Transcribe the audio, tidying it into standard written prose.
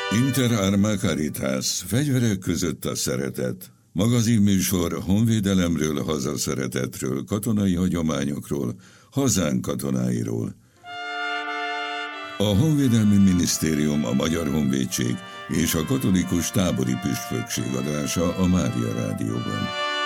Inter Arma Caritas, fegyverek között a szeretet. Magazinműsor honvédelemről, hazaszeretetről, katonai hagyományokról, hazánk katonáiról. A Honvédelmi Minisztérium, a Magyar Honvédség és a Katolikus Tábori Püspökség adása a Mária Rádióban.